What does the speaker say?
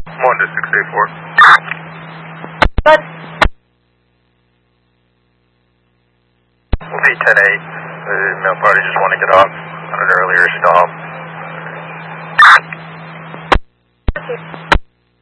1 to 684. Good. We'll be 10-8. The male party just want to get off on an earlier stop.